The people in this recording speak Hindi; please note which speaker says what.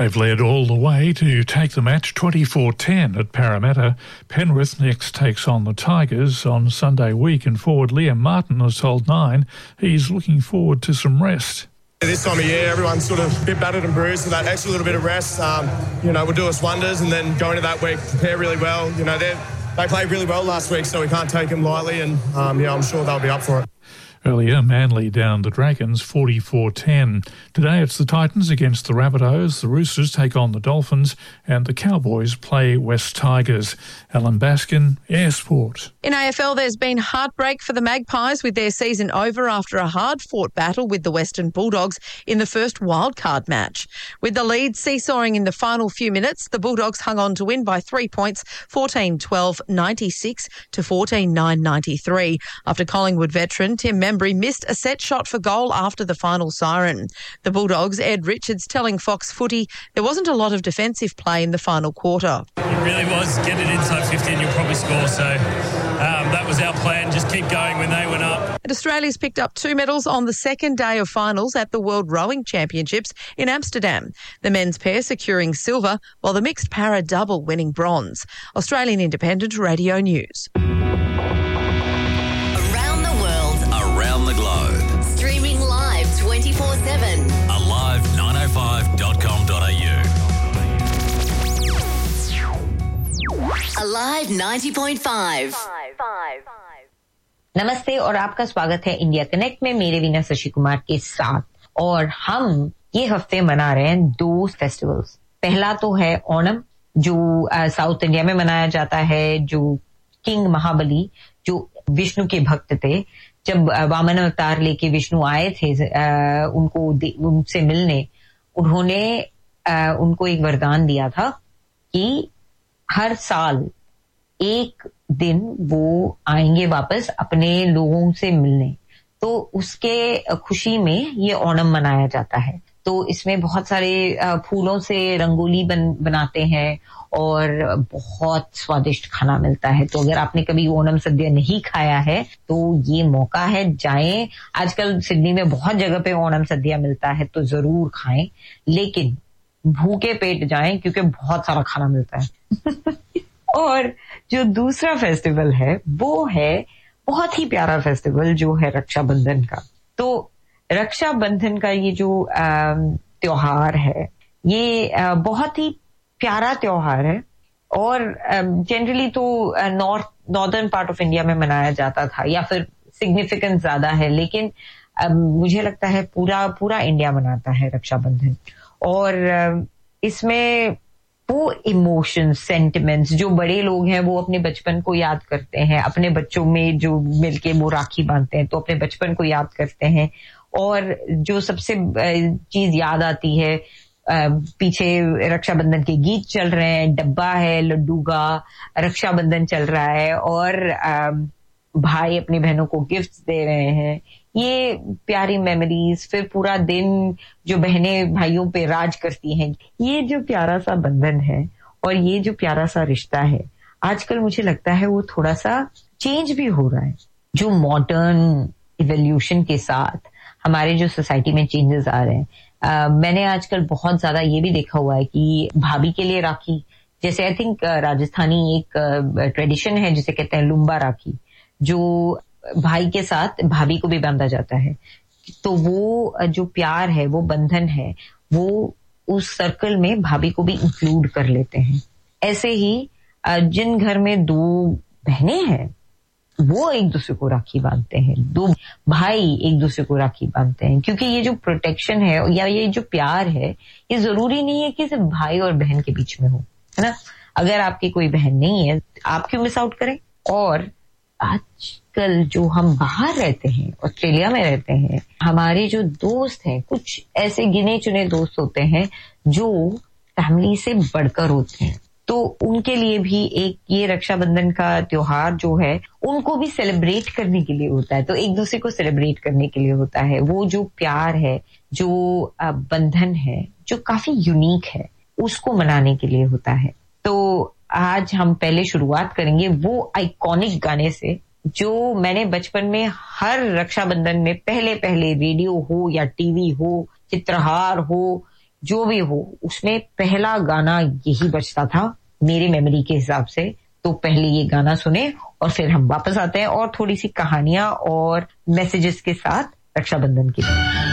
Speaker 1: They've led all the way to take the match 24-10 at Parramatta. Penrith next takes on the Tigers on Sunday week, and forward Liam Martin has told Nine he's looking forward to some rest.
Speaker 2: This time of year, everyone's sort of a bit battered and bruised, so that extra little bit of rest, will do us wonders, and then go into that week, prepare really well. They played really well last week, so we can't take them lightly, and I'm sure they'll be up for it.
Speaker 1: Earlier, Manly down the Dragons 44-10. Today it's the Titans against the Rabbitohs, the Roosters take on the Dolphins, and the Cowboys play West Tigers. Alan Baskin, Air Sport.
Speaker 3: In AFL, there's been heartbreak for the Magpies with their season over after a hard-fought battle with the Western Bulldogs in the first wildcard match. With the lead seesawing in the final few minutes, the Bulldogs hung on to win by 3 points, 14-12, 96 to 14-9, 93. After Collingwood veteran Tim Membry missed a set shot for goal after the final siren. The Bulldogs, Ed Richards telling Fox Footy there wasn't a lot of defensive play in the final quarter.
Speaker 4: It really was. Get it inside 50 and you'll probably score. So that was our plan. Just keep going when they went up.
Speaker 3: And Australia's picked up 2 medals on the second day of finals at the World Rowing Championships in Amsterdam. The men's pair securing silver, while the mixed para double winning bronze. Australian Independent Radio News.
Speaker 5: Around the world. Around the globe. Streaming live 24/7. Alive905.com.au. Alive 90.5.
Speaker 6: नमस्ते और आपका स्वागत है इंडिया कनेक्ट में मेरे वीना शशि कुमार के साथ। और हम ये हफ्ते मना रहे हैं 2 फेस्टिवल्स। पहला तो है ओणम, जो साउथ इंडिया में मनाया जाता है, जो किंग महाबली जो विष्णु के भक्त थे, जब वामन अवतार लेके विष्णु आए थे उनसे मिलने, उन्होंने उनको एक वरदान दिया था कि हर साल एक दिन वो आएंगे वापस अपने लोगों से मिलने। तो उसके खुशी में ये ओणम मनाया जाता है। तो इसमें बहुत सारे फूलों से रंगोली बनाते हैं और बहुत स्वादिष्ट खाना मिलता है। तो अगर आपने कभी ओणम सद्या नहीं खाया है तो ये मौका है, जाएं। आजकल सिडनी में बहुत जगह पे ओणम सद्या मिलता है, तो जरूर खाएं, लेकिन भूखे पेट जाएं क्योंकि बहुत सारा खाना मिलता है। और जो दूसरा फेस्टिवल है वो है बहुत ही प्यारा फेस्टिवल, जो है रक्षाबंधन का। तो रक्षाबंधन का ये जो त्योहार है, ये बहुत ही प्यारा त्योहार है और जनरली तो नॉर्दर्न पार्ट ऑफ इंडिया में मनाया जाता था, या फिर सिग्निफिकेंस ज्यादा है, लेकिन मुझे लगता है पूरा इंडिया मनाता है रक्षाबंधन। और इसमें वो इमोशंस, सेंटिमेंट्स, जो बड़े लोग हैं वो अपने बचपन को याद करते हैं, अपने बच्चों में जो मिलके वो राखी बांधते हैं तो अपने बचपन को याद करते हैं। और जो सबसे चीज याद आती है, पीछे रक्षाबंधन के गीत चल रहे हैं, डब्बा है लड्डू का, रक्षाबंधन चल रहा है और भाई अपनी बहनों को गिफ्ट्स दे रहे हैं। ये प्यारी मेमोरीज, फिर पूरा दिन जो बहनें भाइयों पे राज करती हैं, ये जो प्यारा सा बंधन है और ये जो प्यारा सा रिश्ता है, आजकल मुझे लगता है वो थोड़ा सा चेंज भी हो रहा है। जो मॉडर्न इवोल्यूशन के साथ हमारे जो सोसाइटी में चेंजेस आ रहे हैं, मैंने आजकल बहुत ज्यादा ये भी देखा हुआ है कि भाभी के लिए राखी, जैसे आई थिंक राजस्थानी एक ट्रेडिशन है जिसे कहते हैं लुम्बा राखी, जो भाई के साथ भाभी को भी बांधा जाता है। तो वो जो प्यार है, वो बंधन है, वो उस सर्कल में भाभी को भी इंक्लूड कर लेते हैं। ऐसे ही जिन घर में 2 बहनें हैं वो एक दूसरे को राखी बांधते हैं, 2 भाई एक दूसरे को राखी बांधते हैं, क्योंकि ये जो प्रोटेक्शन है या ये जो प्यार है, ये जरूरी नहीं है कि सिर्फ भाई और बहन के बीच में हो, है ना। अगर आपकी कोई बहन नहीं है, आप क्यों मिस आउट करें। और आजकल जो हम बाहर रहते हैं, ऑस्ट्रेलिया में रहते हैं, हमारे जो दोस्त हैं, कुछ ऐसे गिने चुने दोस्त होते हैं जो फैमिली से बढ़कर होते हैं, तो उनके लिए भी एक ये रक्षाबंधन का त्योहार जो है उनको भी सेलिब्रेट करने के लिए होता है। तो एक दूसरे को सेलिब्रेट करने के लिए होता है। वो जो प्यार है, जो बंधन है, जो काफी यूनिक है, उसको मनाने के लिए होता है। तो आज हम पहले शुरुआत करेंगे वो आइकॉनिक गाने से, जो मैंने बचपन में हर रक्षाबंधन में पहले रेडियो हो या टीवी हो, चित्रहार हो जो भी हो, उसमें पहला गाना यही बजता था मेरी मेमोरी के हिसाब से। तो पहले ये गाना सुने और फिर हम वापस आते हैं और थोड़ी सी कहानियां और मैसेजेस के साथ रक्षाबंधन की।